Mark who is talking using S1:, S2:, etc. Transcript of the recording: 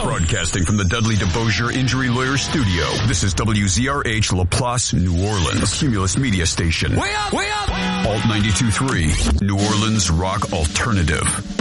S1: Broadcasting from the Dudley DeBosier Injury Lawyer Studio, this is WZRH Laplace, New Orleans, Cumulus Media Station.
S2: Way up! Way up!
S1: Alt 92.3, New Orleans Rock Alternative.